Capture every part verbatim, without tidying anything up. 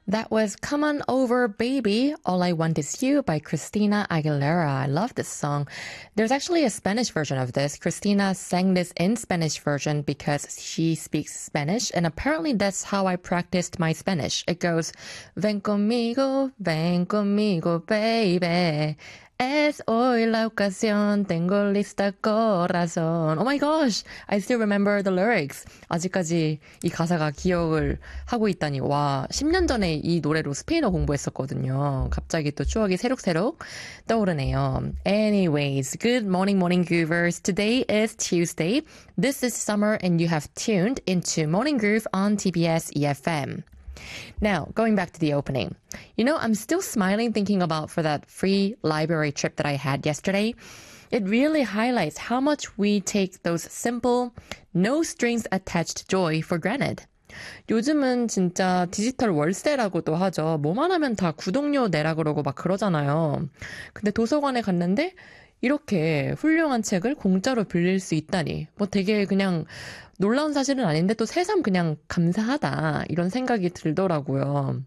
That was Come On Over Baby, All I Want Is You by Christina Aguilera. I love this song. There's actually a Spanish version of this. Christina sang this in Spanish version because she speaks Spanish, and apparently that's how I practiced my Spanish. It goes, Ven conmigo, ven conmigo, baby. Es hoy la ocasión, tengo lista corazón. Oh my gosh, I still remember the lyrics. 아직까지 이 가사가 기억을 하고 있다니. 와, 십 년 전에 이 노래로 스페인어 공부했었거든요. 갑자기 또 추억이 새록새록 떠오르네요. Anyways, good morning, morning groovers. Today is Tuesday. This is summer and you have tuned into Morning Groove on T B S E F M. Now, going back to the opening. You know, I'm still smiling thinking about for that free library trip that I had yesterday. It really highlights how much we take those simple, no strings attached joy for granted. 요즘은 진짜 디지털 월세라고도 하죠. 뭐만 하면 다 구독료 내라 그러고 막 그러잖아요. 근데 도서관에 갔는데 이렇게 훌륭한 책을 공짜로 빌릴 수 있다니. 뭐 되게 그냥 놀라운 사실은 아닌데 또 새삼 그냥 감사하다. 이런 생각이 들더라고요.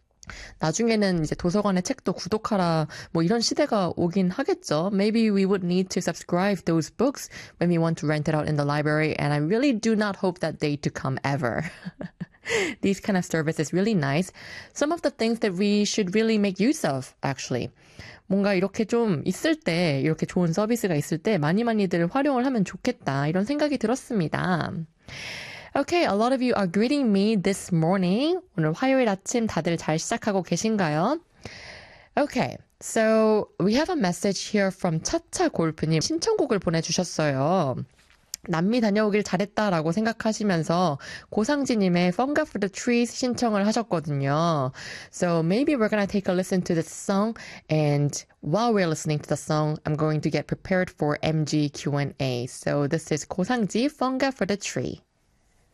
나중에는 이제 도서관의 책도 구독하라 뭐 이런 시대가 오긴 하겠죠. Maybe we would need to subscribe those books when we want to rent it out in the library, and I really do not hope that day to come ever. These kind of service is really nice. Some of the things that we should really make use of, actually. 뭔가 이렇게 좀 있을 때, 이렇게 좋은 서비스가 있을 때 많이 많이들 활용을 하면 좋겠다. 이런 생각이 들었습니다. Okay, a lot of you are greeting me this morning. 오늘 화요일 아침 다들 잘 시작하고 계신가요? Okay, so we have a message here from 차차 골프님. 신청곡을 보내주셨어요. 남미 다녀오길 잘했다라고 생각하시면서 고상지님의 Funga for the Trees 신청을 하셨거든요. So maybe we're gonna take a listen to this song, and while we're listening to the song, I'm going to get prepared for M G Q and A. So this is 고상지 Funga for the Tree.